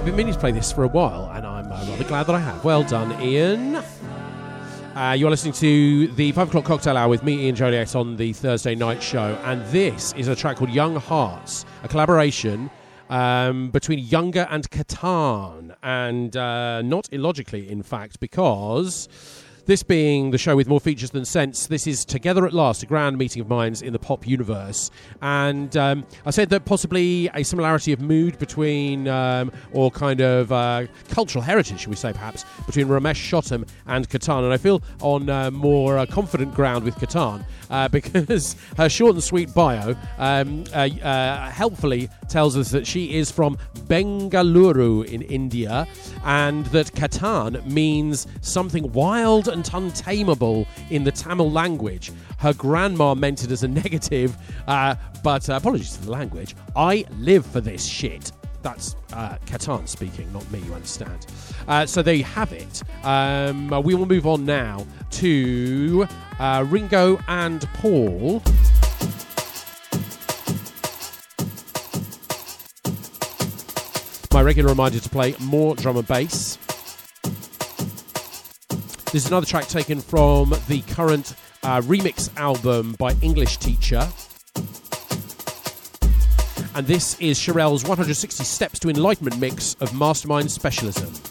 been meaning to play this for a while, and I'm rather glad that I have. Well done, Ian. You're listening to the 5 o'clock cocktail hour with me, Ian Joliet, on the Thursday night show, and this is a track called Young Hearts, a collaboration between Younger and Catan, and not illogically, in fact, because this being the show with more features than sense, this is Together at Last, a grand meeting of minds in the pop universe. And I said that possibly a similarity of mood between, or kind of cultural heritage, should we say perhaps, between Ramesh Chottam and Catan. And I feel on more confident ground with Catan because her short and sweet bio helpfully tells us that she is from Bengaluru in India, and that Catan means something wild and untamable in the Tamil language. Her grandma meant it as a negative, but apologies to the language. I live for this shit. That's Catan speaking, not me, you understand. So there you have it. We will move on now to Ringo and Paul. My regular reminder to play more drum and bass. This is another track taken from the current remix album by English Teacher. And this is Shirel's 160 Steps to Enlightenment mix of Mastermind Specialism.